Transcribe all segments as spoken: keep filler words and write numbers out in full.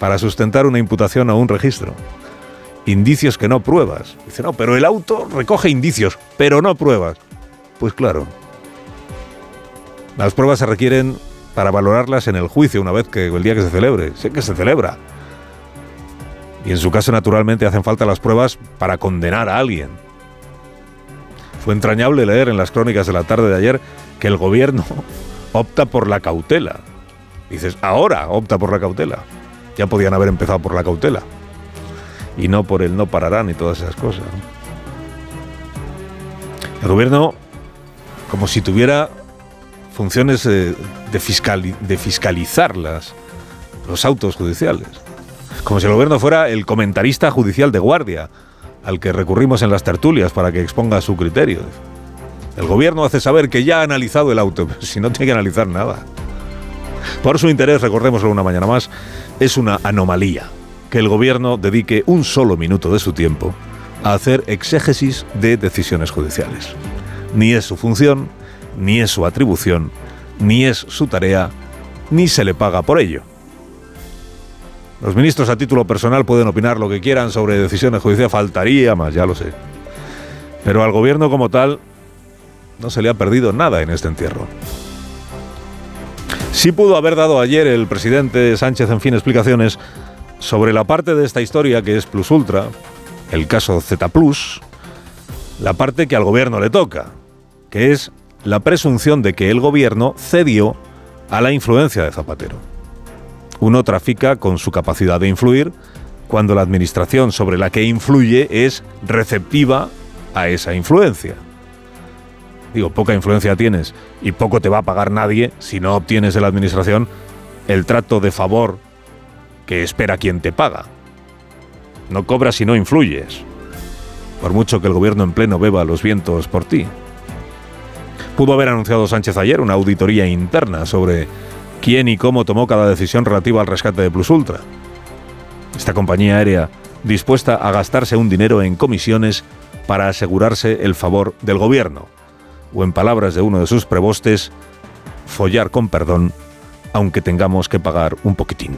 para sustentar una imputación o un registro. Indicios que no pruebas. Dice, no, pero el auto recoge indicios, pero no pruebas. Pues claro. Las pruebas se requieren para valorarlas en el juicio, una vez que el día que se celebre. Sé que se celebra. Y en su caso, naturalmente, hacen falta las pruebas para condenar a alguien. Fue entrañable leer en las crónicas de la tarde de ayer que el gobierno opta por la cautela. Dices, ahora opta por la cautela. Ya podían haber empezado por la cautela. Y no por el no pararán y todas esas cosas. El gobierno, como si tuviera funciones eh, de, fiscal, de fiscalizar las, los autos judiciales. Como si el gobierno fuera el comentarista judicial de guardia, al que recurrimos en las tertulias para que exponga su criterio. El gobierno hace saber que ya ha analizado el auto, pero si no tiene que analizar nada. Por su interés, recordémoslo una mañana más, es una anomalía que el gobierno dedique un solo minuto de su tiempo a hacer exégesis de decisiones judiciales. Ni es su función, ni es su atribución, ni es su tarea, ni se le paga por ello. Los ministros a título personal pueden opinar lo que quieran sobre decisiones judiciales, faltaría más, ya lo sé. Pero al gobierno como tal no se le ha perdido nada en este entierro. Sí pudo haber dado ayer el presidente Sánchez, en fin, explicaciones sobre la parte de esta historia que es Plus Ultra, el caso Z Plus, la parte que al gobierno le toca, que es la presunción de que el gobierno cedió a la influencia de Zapatero. Uno trafica con su capacidad de influir cuando la administración sobre la que influye es receptiva a esa influencia. Digo, poca influencia tienes y poco te va a pagar nadie si no obtienes de la administración el trato de favor que espera quien te paga. No cobras si no influyes, por mucho que el gobierno en pleno beba los vientos por ti. Pudo haber anunciado Sánchez ayer una auditoría interna sobre quién y cómo tomó cada decisión relativa al rescate de Plus Ultra. Esta compañía aérea dispuesta a gastarse un dinero en comisiones para asegurarse el favor del gobierno, o en palabras de uno de sus prebostes, follar con perdón, aunque tengamos que pagar un poquitín.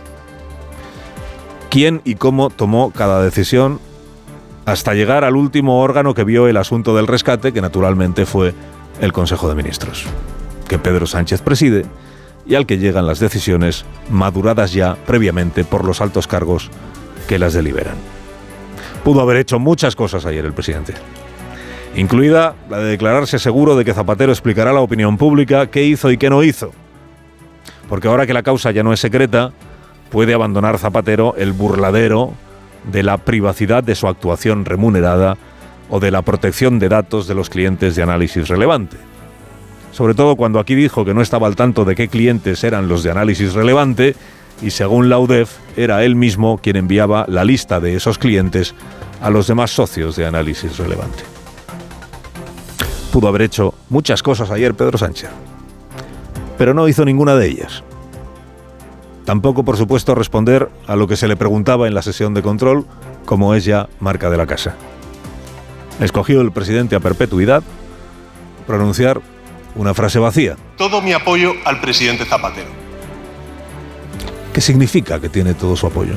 ¿Quién y cómo tomó cada decisión hasta llegar al último órgano que vio el asunto del rescate, que naturalmente fue el Consejo de Ministros, que Pedro Sánchez preside y al que llegan las decisiones maduradas ya previamente por los altos cargos que las deliberan? Pudo haber hecho muchas cosas ayer el presidente, incluida la de declararse seguro de que Zapatero explicará a la opinión pública qué hizo y qué no hizo, porque ahora que la causa ya no es secreta, puede abandonar Zapatero el burladero de la privacidad de su actuación remunerada o de la protección de datos de los clientes de análisis relevante. Sobre todo cuando aquí dijo que no estaba al tanto de qué clientes eran los de análisis relevante y según la U D E F era él mismo quien enviaba la lista de esos clientes a los demás socios de análisis relevante. Pudo haber hecho muchas cosas ayer Pedro Sánchez, pero no hizo ninguna de ellas. Tampoco, por supuesto, responder a lo que se le preguntaba en la sesión de control, como es ya marca de la casa. Escogió el presidente a perpetuidad pronunciar una frase vacía. Todo mi apoyo al presidente Zapatero. ¿Qué significa que tiene todo su apoyo?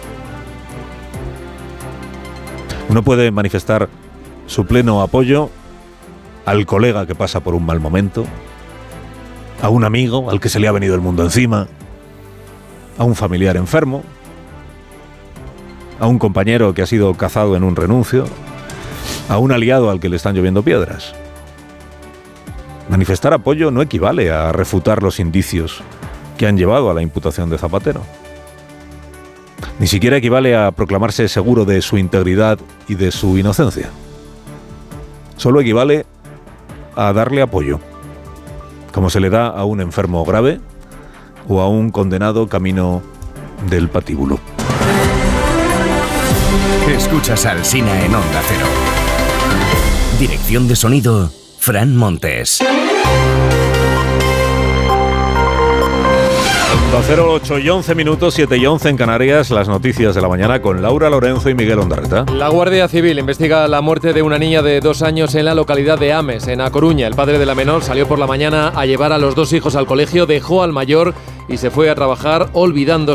Uno puede manifestar su pleno apoyo al colega que pasa por un mal momento, a un amigo al que se le ha venido el mundo encima, a un familiar enfermo, a un compañero que ha sido cazado en un renuncio, a un aliado al que le están lloviendo piedras. Manifestar apoyo no equivale a refutar los indicios que han llevado a la imputación de Zapatero. Ni siquiera equivale a proclamarse seguro de su integridad y de su inocencia. Solo equivale a darle apoyo, como se le da a un enfermo grave o a un condenado camino del patíbulo. Escuchas al Alsina en Onda Cero. Dirección de sonido, Fran Montes. Onda Cero, ocho y once minutos, siete y once en Canarias, las noticias de la mañana con Laura Lorenzo y Miguel Ondarreta. La Guardia Civil investiga la muerte de una niña de dos años en la localidad de Ames, en A Coruña. El padre de la menor salió por la mañana a llevar a los dos hijos al colegio, dejó al mayor y se fue a trabajar olvidándose